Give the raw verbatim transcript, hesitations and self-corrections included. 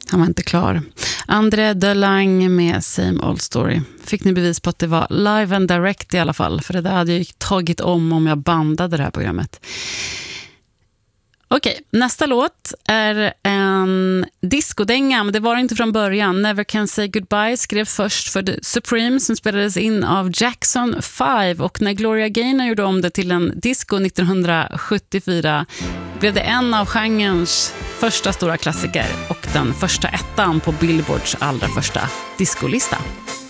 Han var inte klar. André Delange med Same Old Story. Fick ni bevis på att det var live and direct i alla fall. För det där hade jag tagit om om jag bandade det här programmet. Okej, nästa låt är en discodänga, men det var inte från början. Never Can Say Goodbye skrev först för The Supreme som spelades in av Jackson five, och när Gloria Gaynor gjorde om det till en disco nittonhundrasjuttiofyra blev det en av genrens första stora klassiker och den första ettan på Billboards allra första discolista.